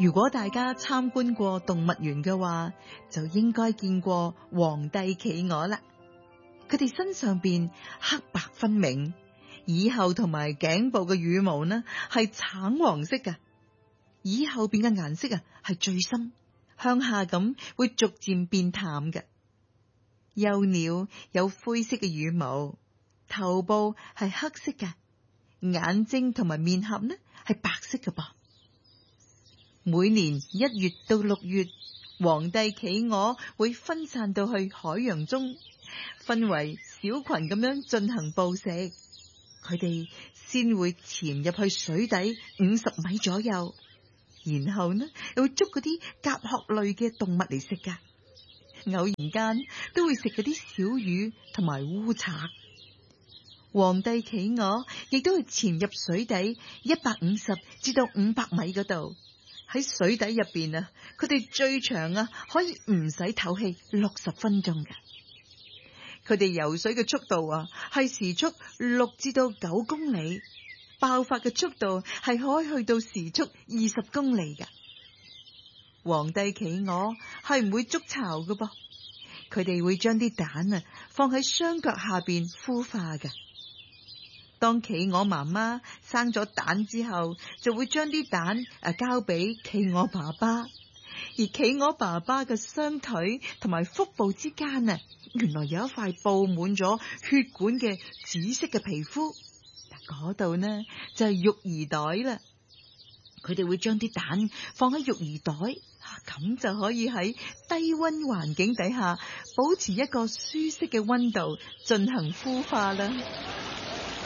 如果大家參觀過動物園嘅話，就應該見過皇帝企鵝啦。佢哋身上邊黑白分明，耳後同埋頸部嘅羽毛呢係橙黃色㗎，耳後邊嘅顏色啊係最深，向下咁會逐漸變淡嘅。幼鳥有灰色嘅羽毛，頭部係黑色嘅，眼睛同埋面頰呢係白色嘅噃。每年1月到6月，皇帝企鵝會分散到去海洋中，分為小群咁樣進行捕食。佢哋先會潛入去水底50米左右，然後呢又會捉嗰啲甲殼類嘅動物嚟食噶。偶然間都會食嗰啲小魚同埋烏賊。皇帝企鵝亦都會潛入水底150至到500米嗰度。喺水底入邊啊，佢哋最長啊可以唔使唞氣60分鐘嘅。佢哋游水嘅速度啊係時速6至到9公里，爆發嘅速度係可以去到時速20公里嘅。皇帝企鵝係唔會築巢嘅噃，佢哋會將啲蛋啊放喺雙腳下邊孵化嘅。當企鵝媽媽生咗蛋之後，就會將啲蛋交俾企鵝爸爸，而企鵝爸爸嘅雙腿同埋腹部之間啊，原來有一塊布滿咗血管嘅紫色嘅皮膚，嗰度呢就係育兒袋啦。佢哋會將啲蛋放喺育兒袋，咁就可以喺低溫環境底下保持一個舒適嘅溫度進行孵化啦。